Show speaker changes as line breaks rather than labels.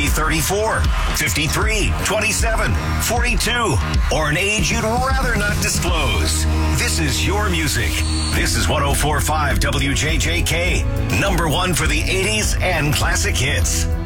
be 34, 53, 27, 42, or an age you'd rather not disclose. This is your music. This is 104.5 WJJK, number one for the 80s and classic hits.